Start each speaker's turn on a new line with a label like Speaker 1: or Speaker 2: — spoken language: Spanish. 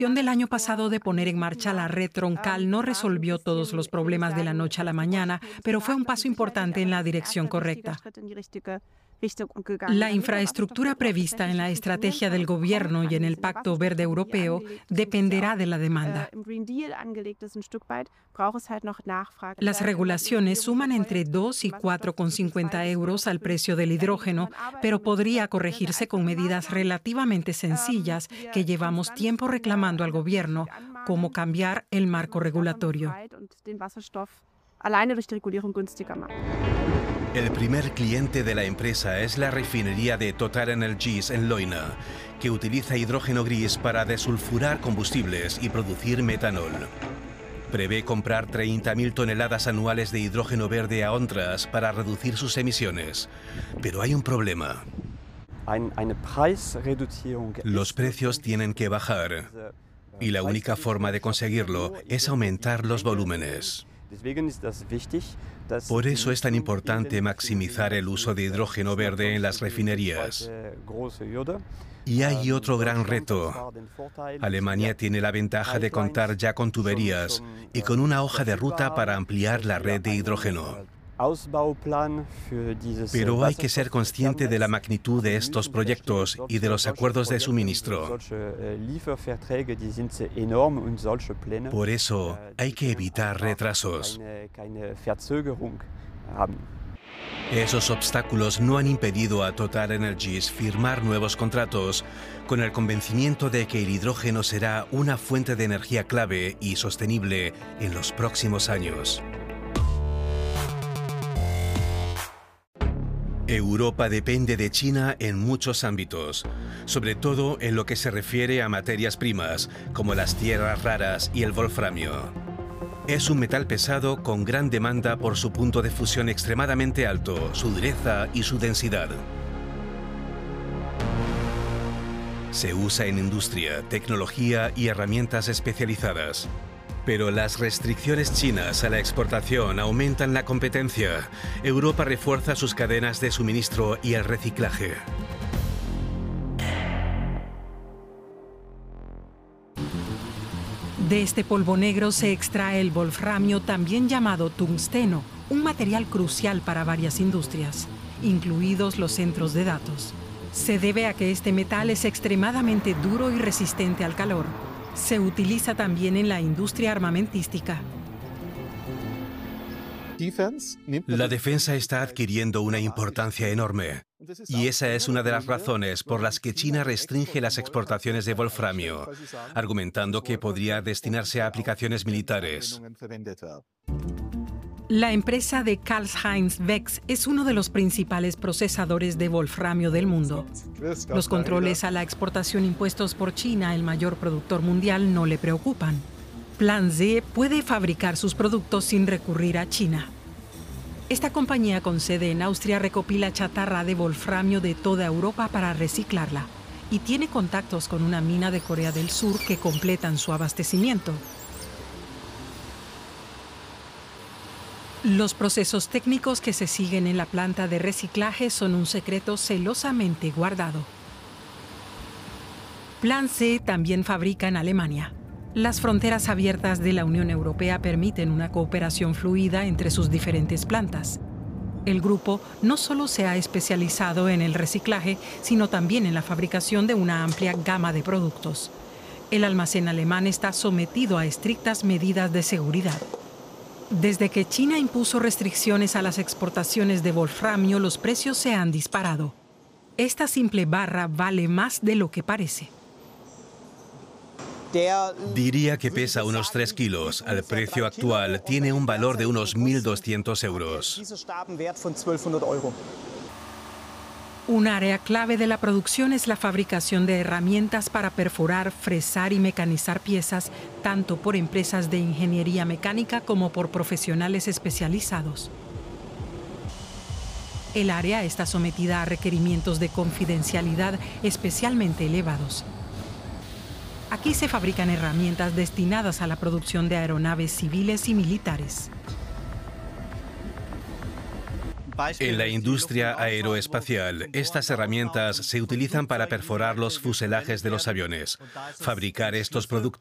Speaker 1: Del año pasado de poner en marcha la red troncal no resolvió todos los problemas de la noche a la mañana, pero fue un paso importante en la dirección correcta. La infraestructura prevista en la estrategia del gobierno y en el Pacto Verde Europeo dependerá de la demanda. Las regulaciones suman entre 2 y 4,50 euros al precio del hidrógeno, pero podría corregirse con medidas relativamente sencillas que llevamos tiempo reclamando al gobierno, como cambiar el marco regulatorio.
Speaker 2: El primer cliente de la empresa es la refinería de TotalEnergies en Leuna, que utiliza hidrógeno gris para desulfurar combustibles y producir metanol. Prevé comprar 30.000 toneladas anuales de hidrógeno verde a Ontras para reducir sus emisiones. Pero hay un problema. Los precios tienen que bajar, y la única forma de conseguirlo es aumentar los volúmenes. Por eso es tan importante maximizar el uso de hidrógeno verde en las refinerías. Y hay otro gran reto. Alemania tiene la ventaja de contar ya con tuberías y con una hoja de ruta para ampliar la red de hidrógeno. Pero hay que ser consciente de la magnitud de estos proyectos y de los acuerdos de suministro. Por eso hay que evitar retrasos. Esos obstáculos no han impedido a TotalEnergies firmar nuevos contratos con el convencimiento de que el hidrógeno será una fuente de energía clave y sostenible en los próximos años. Europa depende de China en muchos ámbitos, sobre todo en lo que se refiere a materias primas, como las tierras raras y el wolframio. Es un metal pesado con gran demanda por su punto de fusión extremadamente alto, su dureza y su densidad. Se usa en industria, tecnología y herramientas especializadas. Pero las restricciones chinas a la exportación aumentan la competencia. Europa refuerza sus cadenas de suministro y el reciclaje.
Speaker 1: De este polvo negro se extrae el wolframio, también llamado tungsteno, un material crucial para varias industrias, incluidos los centros de datos. Se debe a que este metal es extremadamente duro y resistente al calor. Se utiliza también en la industria armamentística.
Speaker 2: La defensa está adquiriendo una importancia enorme. Y esa es una de las razones por las que China restringe las exportaciones de wolframio, argumentando que podría destinarse a aplicaciones militares.
Speaker 1: La empresa de Karl-Heinz Becks es uno de los principales procesadores de wolframio del mundo. Los controles a la exportación impuestos por China, el mayor productor mundial, no le preocupan. Plan Z puede fabricar sus productos sin recurrir a China. Esta compañía con sede en Austria recopila chatarra de wolframio de toda Europa para reciclarla y tiene contactos con una mina de Corea del Sur que completan su abastecimiento. Los procesos técnicos que se siguen en la planta de reciclaje son un secreto celosamente guardado. Plan Z también fabrica en Alemania. Las fronteras abiertas de la Unión Europea permiten una cooperación fluida entre sus diferentes plantas. El grupo no solo se ha especializado en el reciclaje, sino también en la fabricación de una amplia gama de productos. El almacén alemán está sometido a estrictas medidas de seguridad. Desde que China impuso restricciones a las exportaciones de wolframio, los precios se han disparado. Esta simple barra vale más de lo que parece.
Speaker 2: Diría que pesa unos 3 kilos. Al precio actual tiene un valor de unos 1.200 euros.
Speaker 1: Un área clave de la producción es la fabricación de herramientas para perforar, fresar y mecanizar piezas, tanto por empresas de ingeniería mecánica como por profesionales especializados. El área está sometida a requerimientos de confidencialidad especialmente elevados. Aquí se fabrican herramientas destinadas a la producción de aeronaves civiles y militares.
Speaker 2: En la industria aeroespacial, estas herramientas se utilizan para perforar los fuselajes de los aviones. Fabricar estos productos